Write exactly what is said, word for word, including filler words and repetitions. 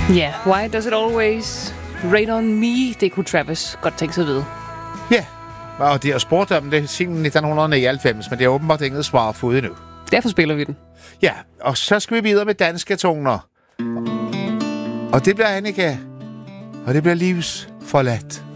Ja, yeah, why does it always rain on me? Det kunne Travis godt tænke sig at vide. Ja, yeah. Og det er spurgt om det siden nitten nioghalvfems, men det er åbenbart inget svar fået endnu. Derfor spiller vi den. Ja, og så skal vi videre med danske toner. Og det bliver Annika, og det bliver livs forladt.